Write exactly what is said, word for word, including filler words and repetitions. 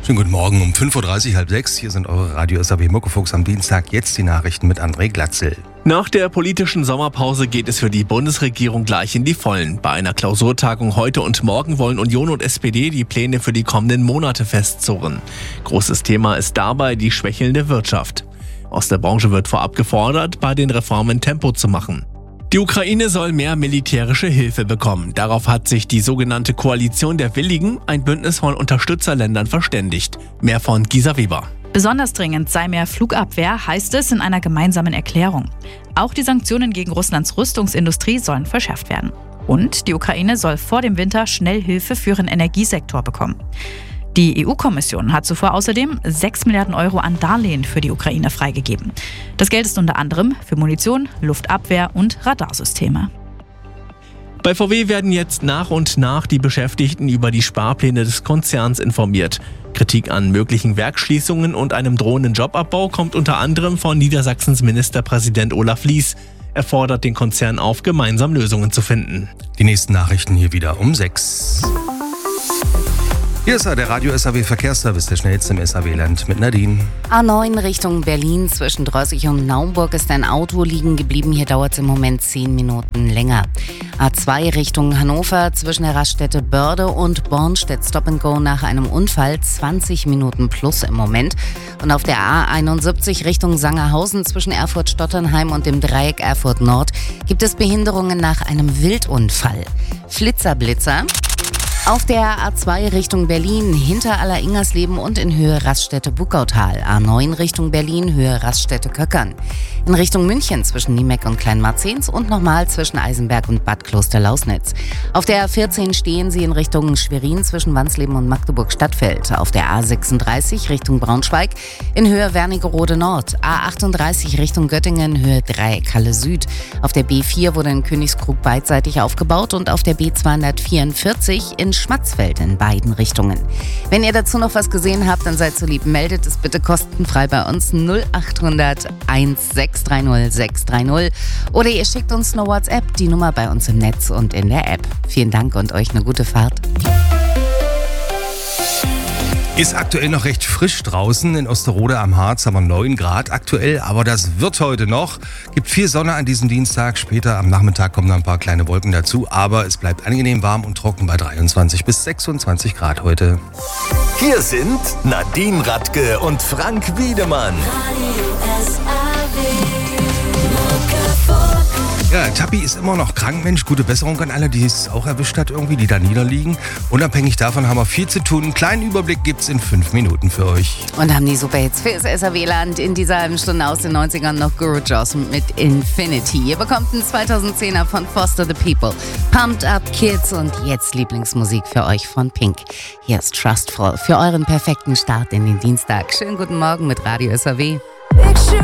Schönen guten Morgen um fünf Uhr dreißig, halb sechs. Hier sind eure Radio S A W Muckefuchs am Dienstag. Jetzt die Nachrichten mit André Glatzel. Nach der politischen Sommerpause geht es für die Bundesregierung gleich in die Vollen. Bei einer Klausurtagung heute und morgen wollen Union und S P D die Pläne für die kommenden Monate festzurren. Großes Thema ist dabei die schwächelnde Wirtschaft. Aus der Branche wird vorab gefordert, bei den Reformen Tempo zu machen. Die Ukraine soll mehr militärische Hilfe bekommen. Darauf hat sich die sogenannte Koalition der Willigen, ein Bündnis von Unterstützerländern, verständigt. Mehr von Gisa Weber. Besonders dringend sei mehr Flugabwehr, heißt es in einer gemeinsamen Erklärung. Auch die Sanktionen gegen Russlands Rüstungsindustrie sollen verschärft werden. Und die Ukraine soll vor dem Winter schnell Hilfe für ihren Energiesektor bekommen. Die E U-Kommission hat zuvor außerdem sechs Milliarden Euro an Darlehen für die Ukraine freigegeben. Das Geld ist unter anderem für Munition, Luftabwehr und Radarsysteme. Bei V W werden jetzt nach und nach die Beschäftigten über die Sparpläne des Konzerns informiert. Kritik an möglichen Werksschließungen und einem drohenden Jobabbau kommt unter anderem von Niedersachsens Ministerpräsident Olaf Lies. Er fordert den Konzern auf, gemeinsam Lösungen zu finden. Die nächsten Nachrichten hier wieder um sechs. Hier ist er, der Radio S A W Verkehrsservice, der schnellste im S A W-Land mit Nadine. A neun Richtung Berlin, zwischen Drossig und Naumburg ist ein Auto liegen geblieben. Hier dauert es im Moment zehn Minuten länger. A zwei Richtung Hannover, zwischen der Raststätte Börde und Bornstedt Stop and Go nach einem Unfall, zwanzig Minuten plus im Moment. Und auf der A einundsiebzig Richtung Sangerhausen, zwischen Erfurt-Stotternheim und dem Dreieck Erfurt Nord, gibt es Behinderungen nach einem Wildunfall. Flitzer-Blitzer. Auf der A zwei Richtung Berlin, hinter Aller-Ingersleben und in Höhe Raststätte Buckautal. A neun Richtung Berlin, Höhe Raststätte Köckern. In Richtung München zwischen Niemeck und Kleinmarzens und nochmal zwischen Eisenberg und Bad Kloster-Lausnitz. Auf der A vierzehn stehen Sie in Richtung Schwerin zwischen Wansleben und Magdeburg-Stadtfeld. Auf der A sechsunddreißig Richtung Braunschweig in Höhe Wernigerode Nord. A achtunddreißig Richtung Göttingen, Höhe Dreieck Halle Süd. Auf der B vier wurde in Königskrug beidseitig aufgebaut und auf der B zweihundertvierundvierzig in Schmatzfeld in beiden Richtungen. Wenn ihr dazu noch was gesehen habt, dann seid so lieb, meldet es bitte kostenfrei bei uns null acht hundert eins sechs drei null sechs drei null oder ihr schickt uns eine WhatsApp, die Nummer bei uns im Netz und in der App. Vielen Dank und euch eine gute Fahrt. Ist aktuell noch recht frisch draußen. In Osterode am Harz haben wir neun Grad aktuell, aber das wird heute noch. Gibt viel Sonne an diesem Dienstag. Später am Nachmittag kommen noch ein paar kleine Wolken dazu, aber es bleibt angenehm warm und trocken bei dreiundzwanzig bis sechsundzwanzig Grad heute. Hier sind Nadine Radke und Frank Wiedemann. Ja, Tappi ist immer noch krank, Mensch. Gute Besserung an alle, die es auch erwischt hat irgendwie, die da niederliegen. Unabhängig davon haben wir viel zu tun. Einen kleinen Überblick gibt's in fünf Minuten für euch. Und haben die Superhits fürs S A W-Land in dieser halben Stunde aus den neunzigern noch Guru Joss mit Infinity. Ihr bekommt einen zweitausendzehner von Foster the People, Pumped Up Kids und jetzt Lieblingsmusik für euch von Pink. Hier ist Trustful für euren perfekten Start in den Dienstag. Schönen guten Morgen mit Radio S A W.